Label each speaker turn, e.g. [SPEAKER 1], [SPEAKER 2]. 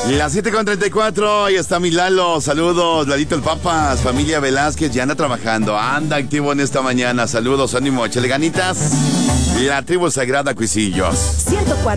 [SPEAKER 1] Las 7:34, ahí está mi Lalo. Saludos, Lalito el Papas, familia Velázquez, ya anda trabajando, anda activo en esta mañana. Saludos, ánimo, échale ganitas. La tribu sagrada, Cuisillos.
[SPEAKER 2] 104.